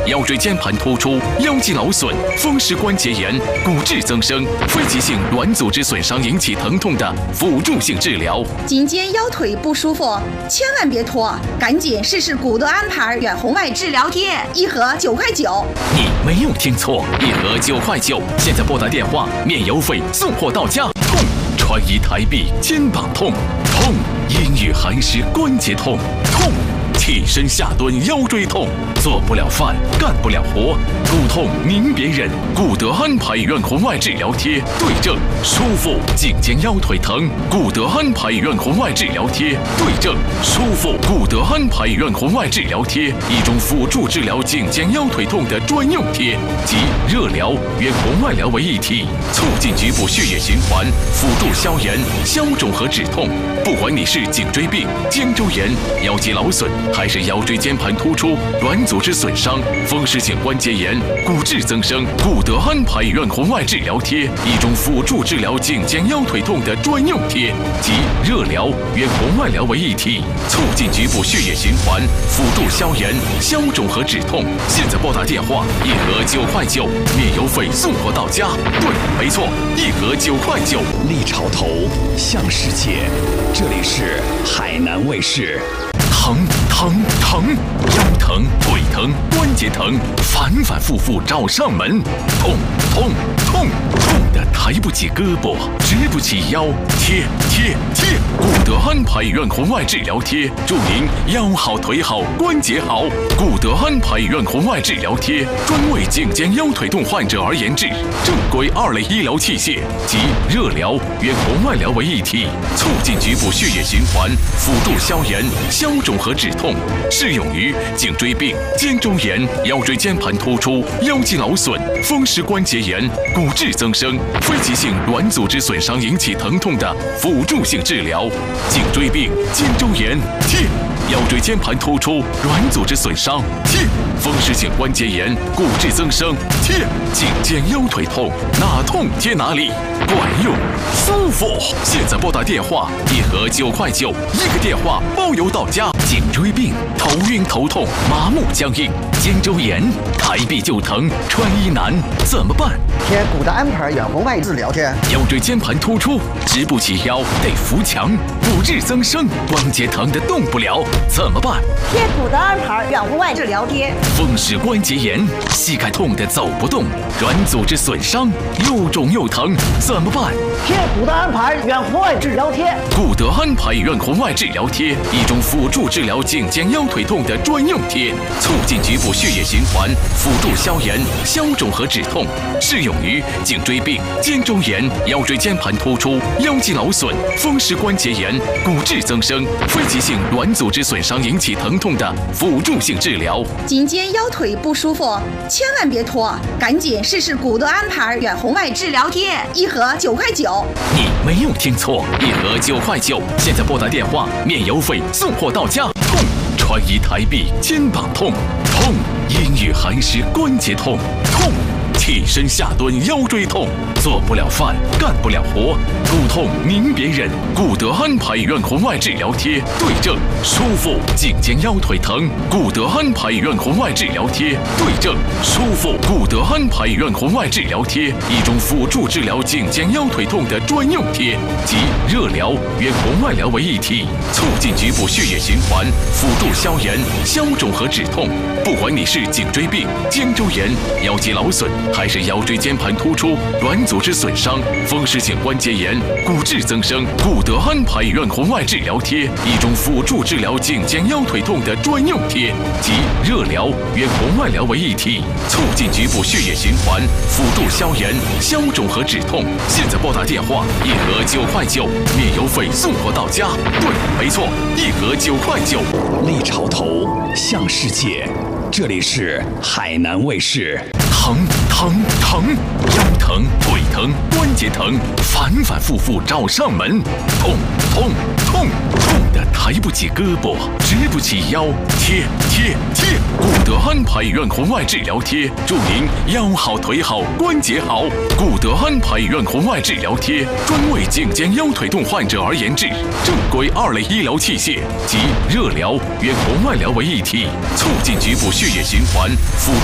腰椎间盘突出、腰肌劳损、风湿关节炎、骨质增生、非急性软组织损伤引起疼痛的辅助性治疗。 颈肩腰腿不舒服，千万别拖，赶紧试试古德安牌远红外治疗贴，一盒9块9。 你没有听错，一盒9块9。现在拨打电话，免邮费送货到家。痛，穿衣抬臂肩膀痛，痛，阴雨寒湿关节痛，痛，起身下蹲腰椎痛，做不了饭干不了活，骨痛您别忍，古德安牌远红外治疗贴对症舒服，颈肩腰腿疼，古德安牌远红外治疗贴对症舒服，古德安牌远红外治疗贴，一种辅助治疗颈肩腰腿痛的专用贴，集热疗、远红外疗为一体，促进局部血液循环，辅助消炎、消肿和止痛。不管你是颈椎病、肩周炎、腰肌劳损，还是腰椎间盘突出、软组织损伤、风湿性关节炎、骨质增生，古德安牌远红外治疗贴，一种辅助治疗颈肩腰腿痛的专用贴，集热疗、远红外疗为一体，促进局部血液循环，辅助消炎、消肿和止痛。现在拨打电话，一盒9块9，免邮费送货到家。对，没错，一盒9块9。 立潮头，向世界，这里是海南卫视。 疼疼疼，腰疼、腿疼、关节疼，反反复复找上门。痛痛痛，痛得抬不起胳膊，直不起腰。贴，古德安牌远红外治疗贴，祝您腰好腿好关节好。古德安牌远红外治疗贴，专为颈肩腰腿痛患者而研制，正规2类医疗器械，集热疗、远红外疗为一体，促进局部血液循环，辅助消炎、消肿和止痛，适用于颈椎病、肩周炎、腰椎间盘突出、腰肌劳损、风湿关节炎、骨质增生、非急性软组织损伤引起疼痛的辅助性治疗。颈椎病、肩周炎贴，腰椎间盘突出、软组织损伤贴，风湿性关节炎、骨质增生贴，颈肩腰腿痛哪痛贴哪里，管用舒服。现在拨打电话，一盒9块9，一个电话包邮到家。颈椎病、头晕头痛、麻木僵硬；肩周炎，抬臂就疼，穿衣难，怎么办？ 贴古德安牌远红外治疗贴。 腰椎间盘突出，直不起腰，得扶墙；骨质增生，关节疼得动不了，怎么办？ 贴古德安牌远红外治疗贴。 风湿关节炎，膝盖痛得走不动；软组织损伤，又肿又疼，怎么办？ 贴古德安牌远红外治疗贴。 古德安牌远红外治疗贴，一种辅助治疗颈肩腰腿痛的专用贴，促进局部血液循环，辅助消炎、消肿和止痛，适用于颈椎病、肩周炎、腰椎间盘突出、腰肌劳损、风湿关节炎、骨质增生、非急性软组织损伤引起疼痛的辅助性治疗。 颈肩腰腿不舒服，千万别拖，赶紧试试古德安牌远红外治疗贴，一盒9块9。 你没有听错，一盒9块9。现在拨打电话，免邮费送货到家。痛，穿衣抬臂肩膀痛，痛，阴雨寒湿关节痛，痛，起身下蹲腰椎痛，做不了饭干不了活，骨痛您别忍，古德安牌远红外治疗贴对症舒服，颈肩腰腿疼，古德安牌远红外治疗贴对症舒服，古德安牌远红外治疗贴，一种辅助治疗颈肩腰腿痛的专用贴，集热疗、远红外疗为一体，促进局部血液循环，辅助消炎、消肿和止痛。不管你是颈椎病、肩周炎、腰肌劳损，还是腰椎间盘突出、软组织损伤、风湿性关节炎、骨质增生，古德安牌远红外治疗贴，一种辅助治疗颈肩腰腿痛的专用贴，集热疗、远红外疗为一体，促进局部血液循环，辅助消炎、消肿和止痛。现在拨打电话，一盒9块9，免邮费送货到家。对，没错，一盒9块9。 立潮头，向世界，这里是海南卫视。 疼疼疼，腰疼、腿疼、关节疼，反反复复找上门。痛痛痛，痛得抬不起胳膊，直不起腰。贴，古德安牌远红外治疗贴，祝您腰好腿好关节好。古德安牌远红外治疗贴，专为颈肩腰腿痛患者而研制，正规2类医疗器械，集热疗、远红外疗为一体，促进局部血液循环，辅